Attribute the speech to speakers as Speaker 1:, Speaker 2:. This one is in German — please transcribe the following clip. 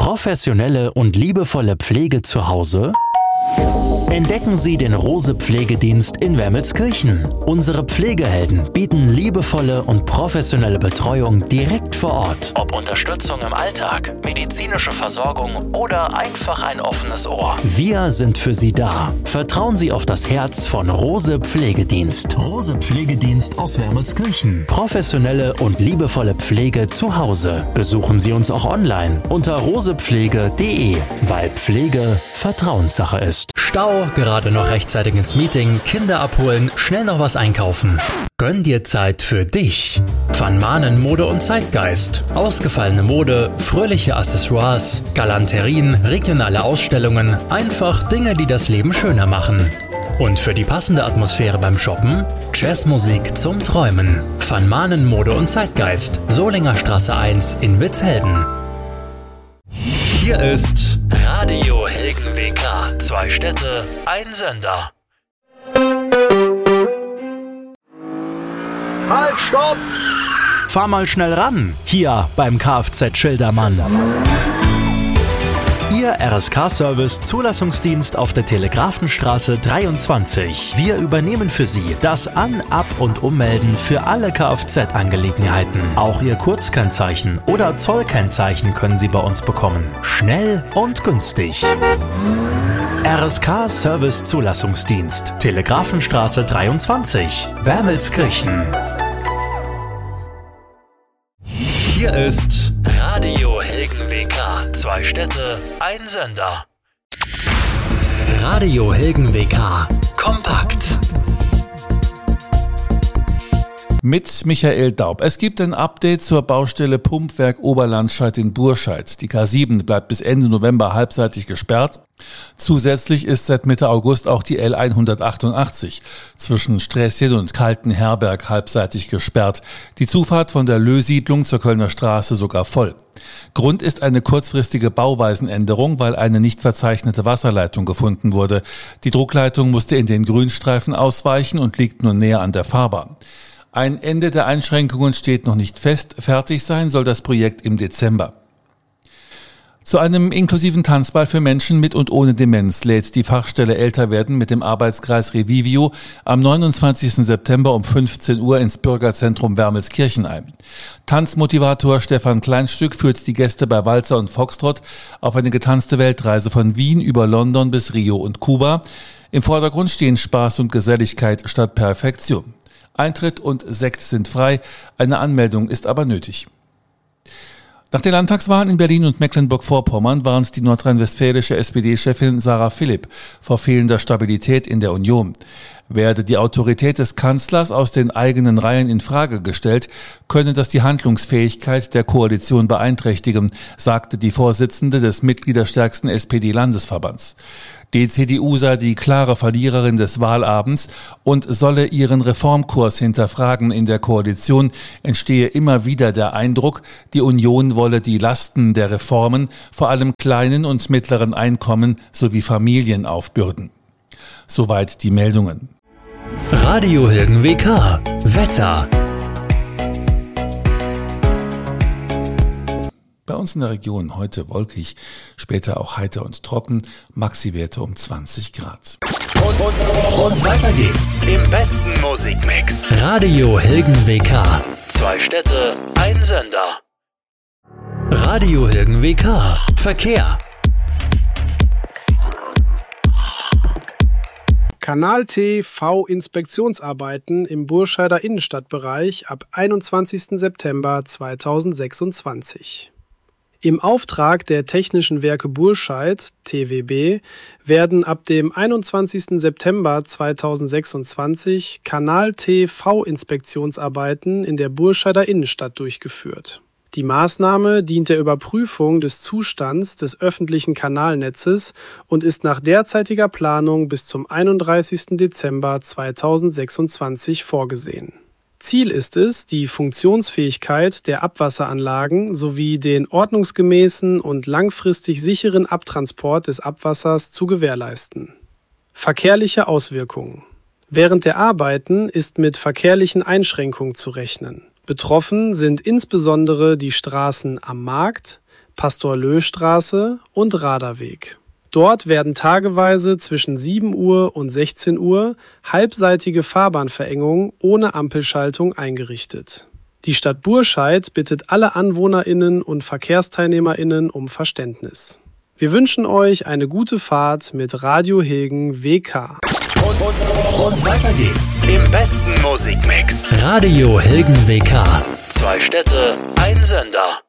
Speaker 1: Professionelle und liebevolle Pflege zu Hause? Entdecken Sie den Rose Pflegedienst in Wermelskirchen. Unsere Pflegehelden bieten liebevolle und professionelle Betreuung direkt vor Ort. Ob Unterstützung im Alltag, medizinische Versorgung oder einfach ein offenes Ohr. Wir sind für Sie da. Vertrauen Sie auf das Herz von Rose Pflegedienst. Rose Pflegedienst aus Wermelskirchen. Professionelle und liebevolle Pflege zu Hause. Besuchen Sie uns auch online unter rosepflege.de, weil Pflege Vertrauenssache ist. Stau, gerade noch rechtzeitig ins Meeting, Kinder abholen, schnell noch was einkaufen. Gönn dir Zeit für dich. Van Maanen Mode und Zeitgeist. Ausgefallene Mode, fröhliche Accessoires, Galanterien, regionale Ausstellungen, einfach Dinge, die das Leben schöner machen. Und für die passende Atmosphäre beim Shoppen? Jazzmusik zum Träumen. Van Maanen Mode und Zeitgeist. Solinger Straße 1 in Witzhelden. Hier ist Radio Hilgen WK. 2 Städte, ein Sender.
Speaker 2: Halt, stopp!
Speaker 1: Fahr mal schnell ran, hier beim Kfz Schildermann. Ihr RSK-Service Zulassungsdienst auf der Telegrafenstraße 23. Wir übernehmen für Sie das An-, Ab- und Ummelden für alle Kfz-Angelegenheiten. Auch Ihr Kurzkennzeichen oder Zollkennzeichen können Sie bei uns bekommen. Schnell und günstig. RSK-Service Zulassungsdienst. Telegrafenstraße 23. Wermelskirchen. Hier ist Radio Hilgen WK. 2 Städte, ein Sender. Radio Hilgen WK. Kompakt.
Speaker 3: Mit Michael Daub. Es gibt ein Update zur Baustelle Pumpwerk Oberlandscheid in Burscheid. Die K7 bleibt bis Ende November halbseitig gesperrt. Zusätzlich ist seit Mitte August auch die L188 zwischen Sträßchen und Kaltenherberg halbseitig gesperrt. Die Zufahrt von der Löh-Siedlung zur Kölner Straße sogar voll. Grund ist eine kurzfristige Bauweisenänderung, weil eine nicht verzeichnete Wasserleitung gefunden wurde. Die Druckleitung musste in den Grünstreifen ausweichen und liegt nur näher an der Fahrbahn. Ein Ende der Einschränkungen steht noch nicht fest. Fertig sein soll das Projekt im Dezember. Zu einem inklusiven Tanzball für Menschen mit und ohne Demenz lädt die Fachstelle Älterwerden mit dem Arbeitskreis Revivio am 29. September um 15 Uhr ins Bürgerzentrum Wermelskirchen ein. Tanzmotivator Stefan Kleinstück führt die Gäste bei Walzer und Foxtrott auf eine getanzte Weltreise von Wien über London bis Rio und Kuba. Im Vordergrund stehen Spaß und Geselligkeit statt Perfektion. Eintritt und Sekt sind frei, eine Anmeldung ist aber nötig. Nach den Landtagswahlen in Berlin und Mecklenburg-Vorpommern warnt die nordrhein-westfälische SPD-Chefin Sarah Philipp vor fehlender Stabilität in der Union. Werde die Autorität des Kanzlers aus den eigenen Reihen in Frage gestellt, könne das die Handlungsfähigkeit der Koalition beeinträchtigen, sagte die Vorsitzende des mitgliederstärksten SPD-Landesverbands. Die CDU sei die klare Verliererin des Wahlabends und solle ihren Reformkurs hinterfragen. In der Koalition entstehe immer wieder der Eindruck, die Union wolle die Lasten der Reformen vor allem kleinen und mittleren Einkommen sowie Familien aufbürden. Soweit die Meldungen.
Speaker 1: Radio Hilgen WK. Wetter.
Speaker 3: Bei uns in der Region heute wolkig, später auch heiter und trocken, Maxi-Werte um 20 Grad.
Speaker 1: Und weiter geht's im besten Musikmix. Radio Hilgen WK. 2 Städte, ein Sender. Radio Hilgen WK. Verkehr.
Speaker 2: Kanal T V-Inspektionsarbeiten im Burscheider Innenstadtbereich ab 21. September 2026. Im Auftrag der Technischen Werke Burscheid, TWB, werden ab dem 21. September 2026 Kanal-T V-Inspektionsarbeiten in der Burscheider Innenstadt durchgeführt. Die Maßnahme dient der Überprüfung des Zustands des öffentlichen Kanalnetzes und ist nach derzeitiger Planung bis zum 31. Dezember 2026 vorgesehen. Ziel ist es, die Funktionsfähigkeit der Abwasseranlagen sowie den ordnungsgemäßen und langfristig sicheren Abtransport des Abwassers zu gewährleisten. Verkehrliche Auswirkungen. Während der Arbeiten ist mit verkehrlichen Einschränkungen zu rechnen. Betroffen sind insbesondere die Straßen Am Markt, Pastor-Löh-Straße und Raderweg. Dort werden tageweise zwischen 7 Uhr und 16 Uhr halbseitige Fahrbahnverengungen ohne Ampelschaltung eingerichtet. Die Stadt Burscheid bittet alle AnwohnerInnen und VerkehrsteilnehmerInnen um Verständnis. Wir wünschen euch eine gute Fahrt mit Radio Hilgen WK.
Speaker 1: Und weiter geht's im besten Musikmix. Radio Hilgen WK. 2 Städte, ein Sender.